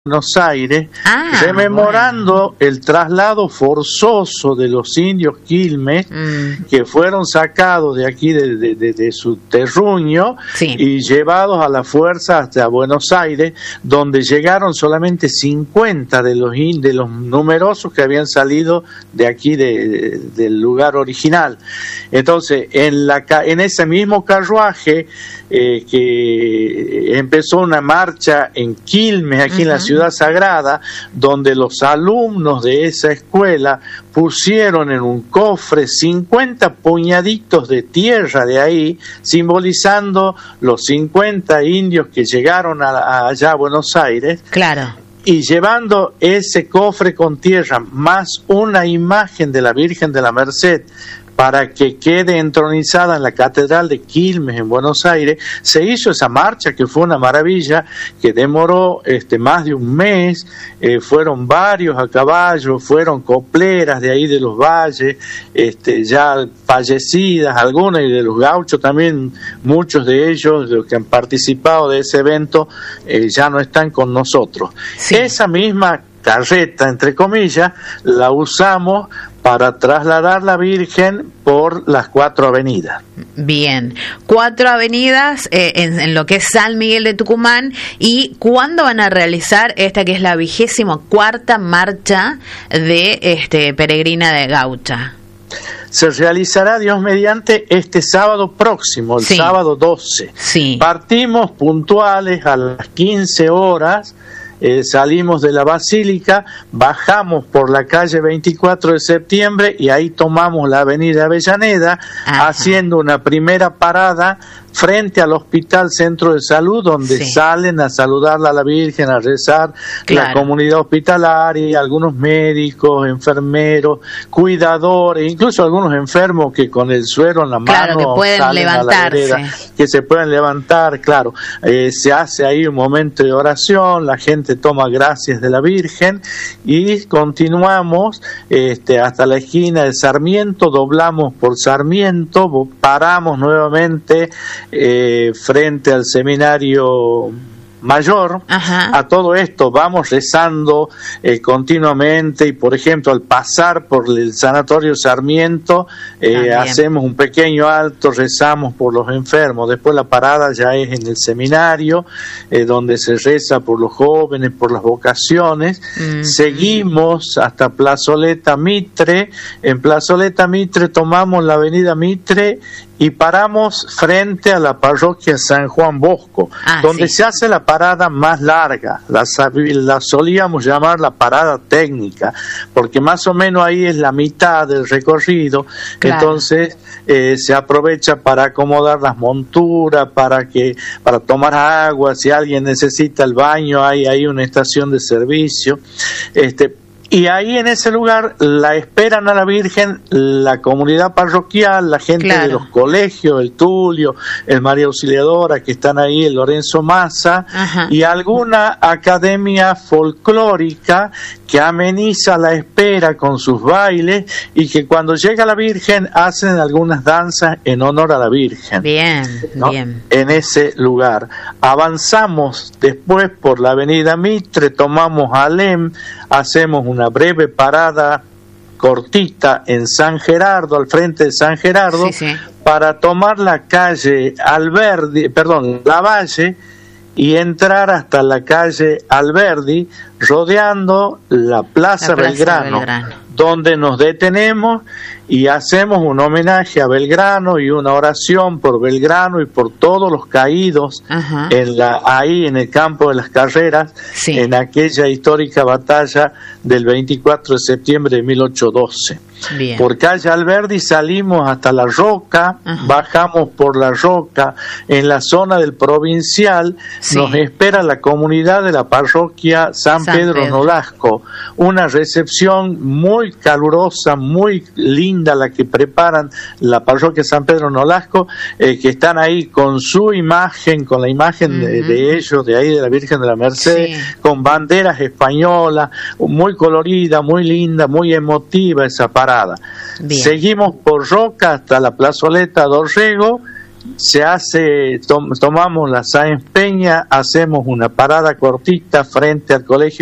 Buenos Aires, rememorando el traslado forzoso de los indios Quilmes que fueron sacados de aquí de su terruño y llevados a la fuerza hasta Buenos Aires, donde llegaron solamente 50 de los numerosos que habían salido de aquí del lugar original. Entonces, en ese mismo carruaje que empezó una marcha en Quilmes, aquí en la ciudad sagrada, donde los alumnos de esa escuela pusieron en un cofre 50 puñaditos de tierra de ahí, simbolizando los 50 indios que llegaron allá a Buenos Aires. Claro. Y llevando ese cofre con tierra más una imagen de la Virgen de la Merced para que quede entronizada en la Catedral de Quilmes en Buenos Aires, se hizo esa marcha que fue una maravilla, que demoró más de un mes, fueron varios a caballo, fueron copleras de ahí de los valles, ya fallecidas, algunas, y de los gauchos también, muchos de ellos, los que han participado de ese evento, ya no están con nosotros. Sí. Esa misma carreta, entre comillas, la usamos para trasladar la Virgen por las 4 avenidas. Bien, 4 avenidas en lo que es San Miguel de Tucumán. ¿Y cuándo van a realizar esta que es la 24ª marcha de peregrina de gaucha? Se realizará, Dios mediante, este sábado próximo, el sábado 12. Sí. Partimos puntuales a las 15 horas. Salimos de la Basílica, bajamos por la calle 24 de septiembre y ahí tomamos la avenida Avellaneda, haciendo una primera parada frente al Hospital Centro de Salud, donde salen a saludarla a la Virgen, a rezar la comunidad hospitalaria, algunos médicos, enfermeros, cuidadores, incluso algunos enfermos que con el suero en la mano que pueden levantarse, que se pueden levantar, se hace ahí un momento de oración, la gente toma gracias de la Virgen y continuamos hasta la esquina de Sarmiento, doblamos por Sarmiento, paramos nuevamente frente al seminario mayor. A todo esto vamos rezando continuamente, y por ejemplo al pasar por el sanatorio Sarmiento hacemos un pequeño alto, rezamos por los enfermos. Después la parada ya es en el seminario, donde se reza por los jóvenes, por las vocaciones. Seguimos hasta Plazoleta Mitre. En Plazoleta Mitre tomamos la avenida Mitre y paramos frente a la parroquia San Juan Bosco, donde se hace la parada más larga. La solíamos llamar la parada técnica, porque más o menos ahí es la mitad del recorrido. Entonces se aprovecha para acomodar las monturas, para tomar agua, si alguien necesita el baño, hay una estación de servicio. Y ahí en ese lugar la esperan a la Virgen la comunidad parroquial, la gente de los colegios, el Tulio, el María Auxiliadora, que están ahí, el Lorenzo Massa, y alguna academia folclórica que ameniza la espera con sus bailes, y que cuando llega la Virgen hacen algunas danzas en honor a la Virgen. Bien. En ese lugar. Avanzamos después por la avenida Mitre, tomamos Alem, hacemos una breve parada cortita en San Gerardo, al frente de San Gerardo, para tomar la calle Lavalle y entrar hasta la calle Alberdi, rodeando la Plaza Belgrano, donde nos detenemos y hacemos un homenaje a Belgrano y una oración por Belgrano y por todos los caídos ahí en el campo de las carreras, en aquella histórica batalla del 24 de septiembre de 1812. Bien. Por calle Alberdi salimos hasta La Roca, bajamos por La Roca, en la zona del Provincial nos espera la comunidad de la parroquia San Pedro Nolasco, una recepción muy calurosa, muy linda la que preparan la parroquia San Pedro Nolasco, que están ahí con su imagen, con la imagen de ellos, de ahí de la Virgen de la Merced, con banderas españolas, muy colorida, muy linda, muy emotiva esa parada. Seguimos por Roca hasta la plazoleta Dorrego se hace, tomamos la Sáenz Peña, hacemos una parada cortita frente al colegio